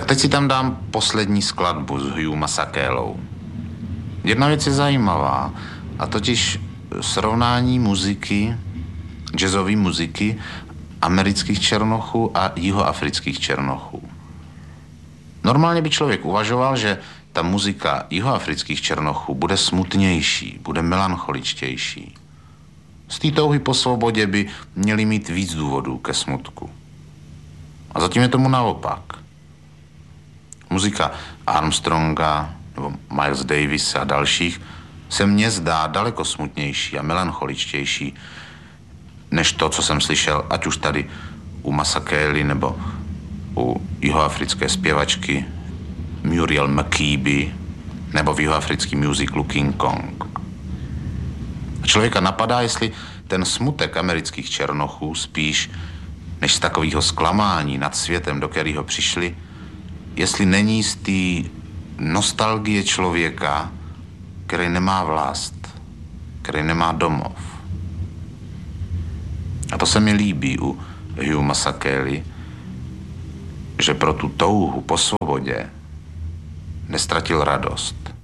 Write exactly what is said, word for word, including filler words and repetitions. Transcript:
teď si tam dám poslední skladbu s Hugh Masakélou. Jedna věc je zajímavá, a totiž srovnání muziky, jazzové muziky amerických černochů a jihoafrických černochů. Normálně by člověk uvažoval, že ta muzika jihoafrických černochů bude smutnější, bude melancholičtější. Z té touhy po svobodě by měli mít víc důvodů ke smutku. A zatím je tomu naopak. Muzika Armstronga nebo Miles Davise a dalších se mně zdá daleko smutnější a melancholičtější než to, co jsem slyšel, ať už tady u Masakély nebo u jihoafrické zpěvačky Muriel Makeba nebo v jihoafrickém musiclu King Kong. A člověka napadá, jestli ten smutek amerických černochů spíš než z takového zklamání nad světem, do kterého přišli, jestli není z té nostalgie člověka, který nemá vlast, který nemá domov. A to se mi líbí u Hugh Masakély, že pro tu touhu po svobodě nestratil radost.